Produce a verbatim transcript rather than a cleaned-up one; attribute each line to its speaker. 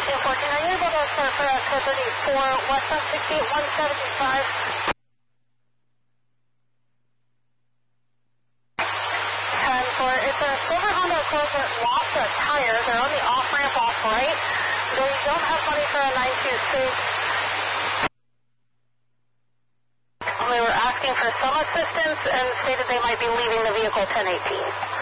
Speaker 1: two fourteen, are you able to start for us four thirty-four, west of sixty-eight, one seventy-five? ten four, it's a silver Honda Accord that lost a tire. They're on the off-ramp off right. They don't have money for a nine two six. They were asking for some assistance and stated they might be leaving the vehicle ten eighteen.